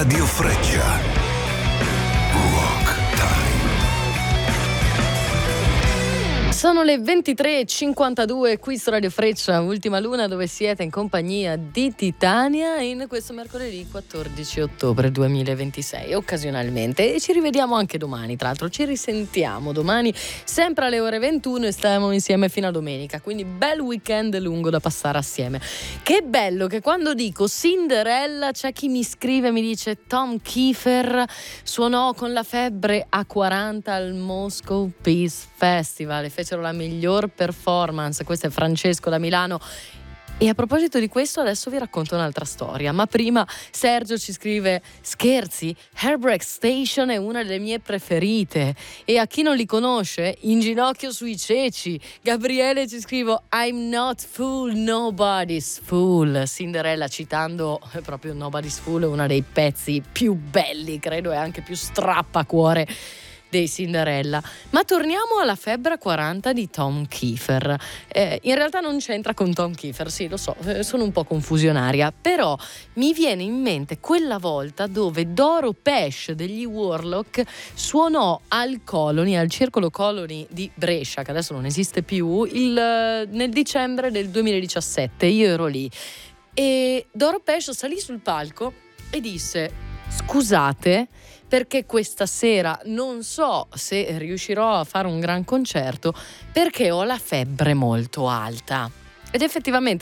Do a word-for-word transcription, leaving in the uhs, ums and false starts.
Radio Freccia. Rock Time. Sono le ventitré e cinquantadue qui su Radio Freccia, Ultima Luna, dove siete in compagnia di Titania in questo mercoledì quattordici ottobre duemilaventisei, occasionalmente, e ci rivediamo anche domani. Tra l'altro ci risentiamo domani sempre alle ore ventuno e stiamo insieme fino a domenica, quindi bel weekend lungo da passare assieme. Che bello che quando dico Cinderella c'è chi mi scrive e mi dice: Tom Kiefer suonò con la febbre a quaranta al Moscow Peace Festival e fecero la miglior performance. Questo è Francesco da Milano. E a proposito di questo adesso vi racconto un'altra storia, ma prima Sergio ci scrive: scherzi? Heartbreak Station è una delle mie preferite, e a chi non li conosce, In ginocchio sui ceci. Gabriele ci scrive: I'm not fool, nobody's fool. Cinderella, citando proprio Nobody's Fool, uno dei pezzi più belli, credo, e anche più strappacuore dei Cinderella. Ma torniamo alla febbre a quaranta di Tom Kiefer. Eh, in realtà non c'entra con Tom Kiefer, sì, lo so, eh, sono un po' confusionaria, però mi viene in mente quella volta dove Doro Pesch degli Warlock suonò al Colony, al Circolo Colony di Brescia, che adesso non esiste più, il, nel dicembre del duemiladiciassette. Io ero lì e Doro Pesch salì sul palco e disse: scusate, perché questa sera non so se riuscirò a fare un gran concerto perché ho la febbre molto alta. Ed effettivamente